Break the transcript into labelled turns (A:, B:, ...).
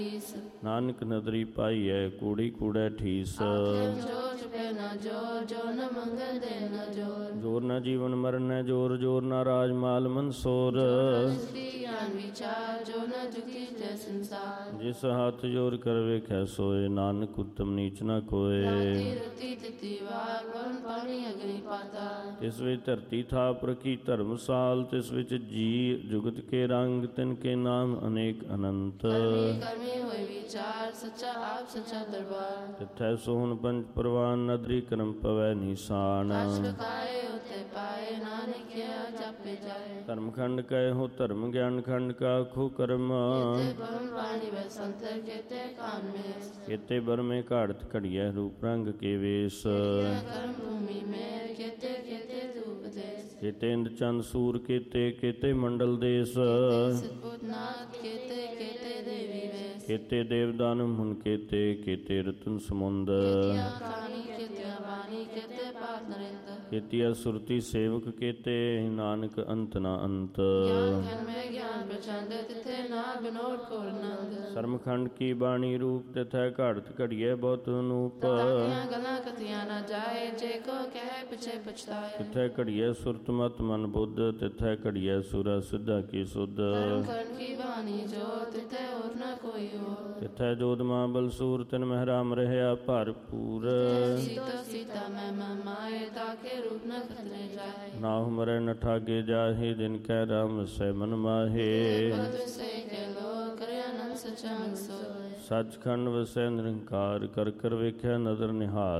A: ਨਾਨਕ ਨਦਰੀ ਪਾਈਐ ਕੂੜੀ ਕੂੜੈ ਠੀਸ। ਜੋਰ ਨਾ ਜੀਵਨ ਮਰਨੈ ਜੋਰ, ਜੋਰ ਨਾ ਰਾਜ ਮਾਲ ਮਨਸੋਰ। ਜਿਸ ਹੱਥ ਜੋਰ ਕਰ ਵੇਖੈ ਸੋਏ, ਨਾਨਕ ਉਤਮ ਨੀਚ ਨਾ ਕੋਏ। ਤਿਸ ਵਿੱਚ ਧਰਤੀ ਥਾਪ ਰਖੀ ਧਰਮਸਾਲ, ਤਿਸ ਵਿੱਚ ਜੀ ਜੁਗਤ ਕੇ ਰੰਗ, ਤਿਨ ਕੇ ਨਾਮ ਅਨੇਕ ਅਨੰਤ। ਤਿਥੈ ਸੋਹਣ ਪੰਚ ਪ੍ਰਵਾਨ, ਨਦਰੀ ਕਰਮ ਪਵੈ ਨੀਸਾਨ। ਧਰਮ ਖੰਡ ਕੈ ਹੋ ਧਰਮ, ਗਿਆਨ ਖੰਡ ਕਾ ਖੋ ਕਰਮ। ਕੇਤੇ ਬਰਮੇ ਘਾੜਤ ਘੜੀਐ, ਰੂਪ ਰੰਗ ਕੇ ਵੇਸ। ਕੇਤੇ ਇੰਦ ਚੰਦ ਸੂਰ, ਕੇਤੇ ਕੇਤੇ ਮੰਡਲ ਦੇਸ। ਕੇਤੇ ਦੇਵ ਦਾਨਵ ਹੁਨ, ਕੇਤੇ ਕੇਤੇ ਰਤਨ ਸਮੁੰਦ। ਕੇਤੀਆ ਸੁਰਤੀ ਸੇਵਕ, ਕੇਤੇ ਨਾਨਕ ਅੰਤ ਨਾ ਅੰਤ। ਸਰਮਖੰਡ ਕੀ ਬਾਣੀ ਰੂਪ, ਤਿਥੈ ਘਾੜਤ ਘੜੀਐ ਬਹੁਤ ਅਨੂਪ। ਤਿਥੈ ਘੜੀਐ ਸੁਰਤ ਮਤ ਮਨ ਬੁੱਧ, ਤਿਥੈ ਘੜੀਐ ਸੁਰਾ ਸਿੱਧਾ ਕੀ ਸੁਧ। ਤਿਥੈ ਜੋਧ ਮਹਾਬਲ ਸੂਰ, ਤਿਨ ਮਹਿ ਰਾਮ ਰਹਿਆ ਭਰਪੂਰ। ਨਾਹੁ ਮਰੈ ਨ ਠਾਗੇ ਜਾਹੇ, ਦਿਨ ਕੈ ਰਾਮ ਵਸੈ ਮਨ ਮਾਹੇ। ਸੱਚਖੰਡ ਵਸੈ ਨਿਰੰਕਾਰ, ਕਰ ਕਰ ਵੇਖਿਆ ਨਦਰ ਨਿਹਾਲ।